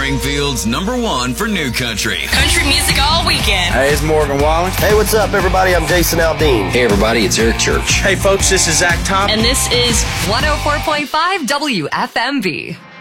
Springfield's #1 for new country. Country music all weekend. Hey, it's Morgan Wallen. Hey, what's up, everybody? I'm Jason Aldean. Hey, everybody, it's Eric Church. Hey, folks, this is Zach Top. And this is 104.5 WFMV.